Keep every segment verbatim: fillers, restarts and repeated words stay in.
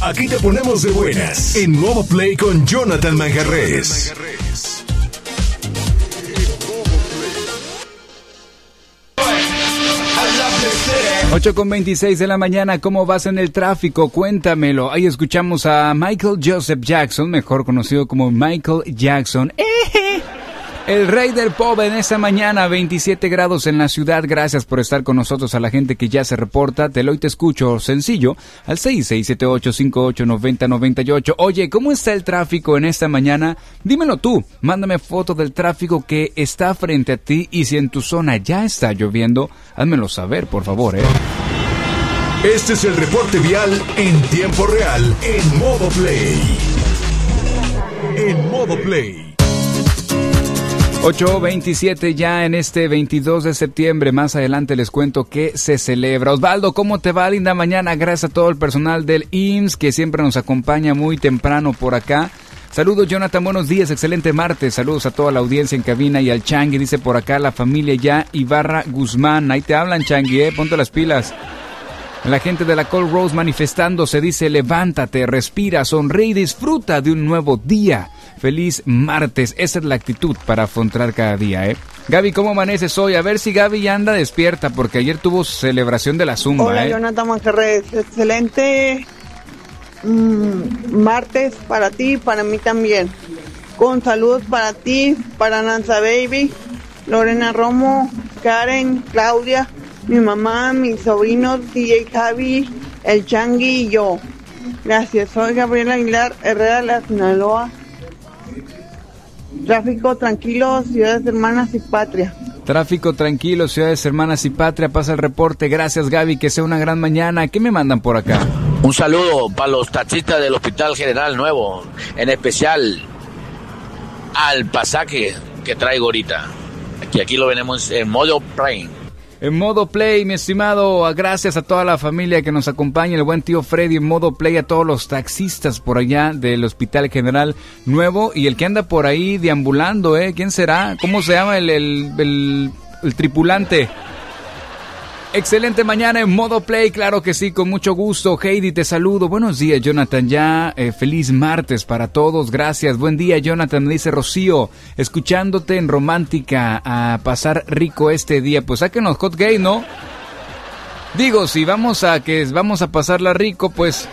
Aquí te ponemos de buenas en Modo Play con Jonathan Manjarrés. ocho con veintiséis de la mañana, ¿cómo vas en el tráfico? Cuéntamelo. Ahí escuchamos a Michael Joseph Jackson, mejor conocido como Michael Jackson. El rey del pop en esta mañana, veintisiete grados en la ciudad. Gracias por estar con nosotros. A la gente que ya se reporta, te lo y te escucho sencillo al seis seis siete ocho cinco ocho nueve cero nueve ocho. Oye, ¿cómo está el tráfico en esta mañana? Dímelo tú, mándame foto del tráfico que está frente a ti y si en tu zona ya está lloviendo, házmelo saber, por favor, ¿eh? Este es el reporte vial en tiempo real en Modo Play. En Modo Play. ocho veintisiete ya en este veintidós de septiembre. Más adelante les cuento que se celebra. Osvaldo, ¿cómo te va? Linda mañana. Gracias a todo el personal del I M S S que siempre nos acompaña muy temprano por acá. Saludos, Jonathan, buenos días, excelente martes. Saludos a toda la audiencia en cabina y al Changui, dice por acá la familia ya Ibarra Guzmán. Ahí te hablan, Changui, eh, ponte las pilas. La gente de la Cold Rose manifestándose dice: levántate, respira, sonríe y disfruta de un nuevo día. Feliz martes, esa es la actitud para afrontar cada día, ¿eh? Gaby, ¿cómo amaneces hoy? A ver si Gaby ya anda despierta, porque ayer tuvo celebración de la Zumba. Hola, ¿eh? Jonathan Manjarrés, excelente mm, martes para ti y para mí también. Con saludos para ti, para Nanza Baby, Lorena Romo, Karen, Claudia, mi mamá, mis sobrinos, D J Javi, el Changui y yo. Gracias, soy Gabriela Aguilar Herrera de la Sinaloa. Tráfico tranquilo, ciudades hermanas y patria. Tráfico tranquilo, ciudades hermanas y patria, pasa el reporte. Gracias, Gaby, que sea una gran mañana. ¿Qué me mandan por acá? Un saludo para los taxistas del Hospital General Nuevo, en especial al pasaje que traigo ahorita. Aquí, aquí lo venimos en modo play. En Modo Play, mi estimado, gracias a toda la familia que nos acompaña, el buen tío Freddy en Modo Play, a todos los taxistas por allá del Hospital General Nuevo y el que anda por ahí deambulando, ¿eh? ¿Quién será? ¿Cómo se llama el, el, el, el tripulante? Excelente mañana en Modo Play, claro que sí, con mucho gusto. Heidi, te saludo. Buenos días, Jonathan, ya eh, feliz martes para todos, gracias. Buen día, Jonathan, me dice Rocío, escuchándote en Romántica, a pasar rico este día. Pues sáquenos hot gay, ¿no? Digo, si vamos a que vamos a pasarla rico, pues...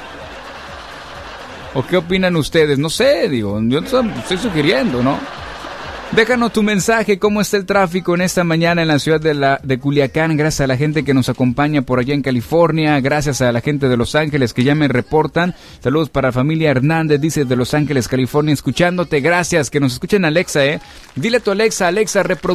¿O qué opinan ustedes? No sé, digo, yo estoy sugiriendo, ¿no? Déjanos tu mensaje, cómo está el tráfico en esta mañana en la ciudad de, la, de Culiacán, gracias a la gente que nos acompaña por allá en California, gracias a la gente de Los Ángeles que ya me reportan, saludos para la familia Hernández, dice de Los Ángeles, California, escuchándote, gracias, que nos escuchen Alexa, eh, dile a tu Alexa, Alexa, reproduce